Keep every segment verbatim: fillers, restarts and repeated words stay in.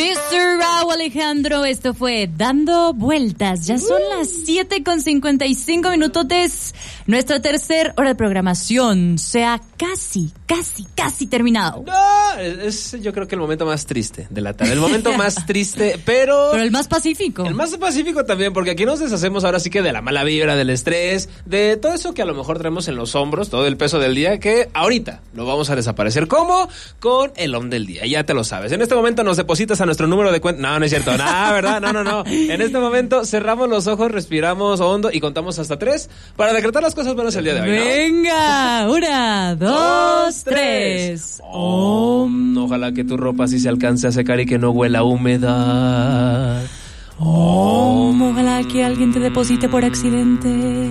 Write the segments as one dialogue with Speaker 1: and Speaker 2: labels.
Speaker 1: mister Raúl Alejandro, esto fue Dando Vueltas. Ya son uh. las siete con cincuenta y cinco minutos. Nuestra tercera hora de programación se ha casi, casi, casi terminado.
Speaker 2: No, es yo creo que el momento más triste de la tarde. El momento más triste, pero...
Speaker 1: Pero el más pacífico.
Speaker 2: El más pacífico también, porque aquí nos deshacemos ahora sí que de la mala vibra, del estrés, de todo eso que a lo mejor traemos en los hombros, todo el peso del día, que ahorita lo vamos a desaparecer. ¿Cómo? Con el on del día, ya te lo sabes. En este momento nos depositas a nuestro número de cuenta. No, no es cierto, nada, ¿verdad? No, no, no. En este momento cerramos los ojos, respiramos hondo y contamos hasta tres para decretar las cosas buenas el día de hoy, ¿no?
Speaker 1: Venga, una, dos, dos tres.
Speaker 2: Oh, ojalá que tu ropa sí se alcance a secar y que no huela a humedad.
Speaker 1: Oh, ojalá que alguien te deposite por accidente.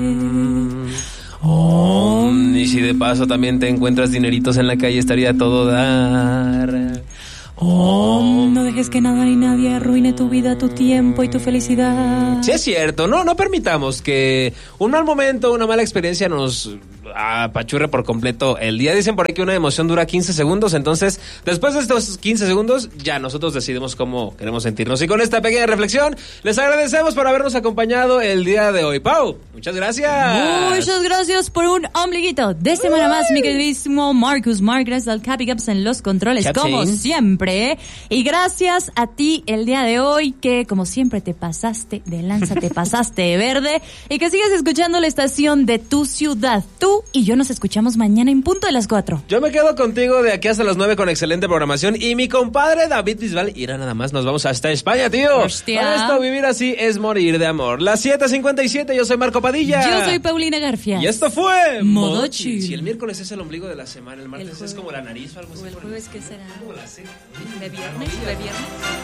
Speaker 2: Oh, y si de paso también te encuentras dineritos en la calle, estaría todo dar.
Speaker 1: Oh, no dejes que nada ni nadie arruine tu vida, tu tiempo y tu felicidad.
Speaker 2: Sí, es cierto, no, no permitamos que un mal momento, una mala experiencia nos apachurre por completo el día. Dicen por ahí que una emoción dura quince segundos, entonces después de estos quince segundos ya nosotros decidimos cómo queremos sentirnos. Y con esta pequeña reflexión les agradecemos por habernos acompañado el día de hoy. Pau, muchas gracias.
Speaker 1: Muchas gracias por un ombliguito de semana más, mi queridísimo Marcus Margaret al Capi Caps en los controles, Captain. Como siempre. Y gracias a ti el día de hoy, que como siempre te pasaste de lanza, te pasaste de verde, y que sigas escuchando la estación de tu ciudad. Tú y yo nos escuchamos mañana en punto de las cuatro.
Speaker 2: Yo me quedo contigo de aquí hasta las nueve con excelente programación. Y mi compadre David Bisbal irá nada más. Nos vamos hasta España, tío.
Speaker 1: Hostia.
Speaker 2: Para esto, vivir así es morir de amor. Las siete cincuenta y siete, yo soy Marco Padilla.
Speaker 1: Yo soy Paulina García.
Speaker 2: Y esto fue
Speaker 1: Modo Chill.
Speaker 2: Si el miércoles es el ombligo de la semana, el martes el es como la nariz o algo así.
Speaker 1: O el jueves, ¿qué será?
Speaker 2: Como la ceja.
Speaker 1: ¿De viernes? ¿De viernes?